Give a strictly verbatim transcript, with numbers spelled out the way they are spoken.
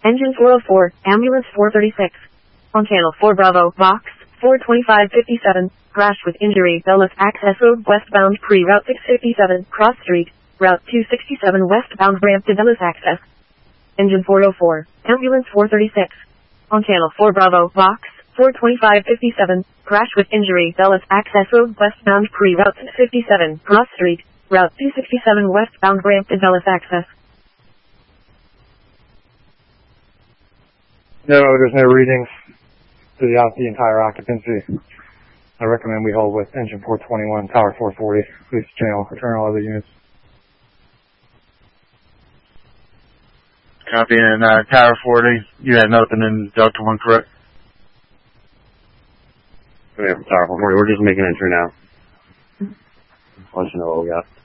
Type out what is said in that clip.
Engine four oh four, ambulance four thirty-six. On channel four Bravo, box four twenty-five fifty-seven, crash with injury, Dulles access road westbound pre-route six fifty-seven, cross street, route two sixty-seven westbound ramp to Dulles access. Engine four oh four, ambulance four thirty-six. On channel four Bravo, box four twenty-five fifty-seven, crash with injury, Dulles access road westbound pre-route six fifty-seven, cross street, route two sixty-seven westbound ramp to Dulles access. No, there's no readings to the, the entire occupancy. I recommend we hold with engine four twenty-one, tower four forty, please channel, return all other units. Copy, and uh, tower forty, you had nothing in Delta one, correct? Yeah, tower four forty, we're just making entry now. I'll let you know what we got.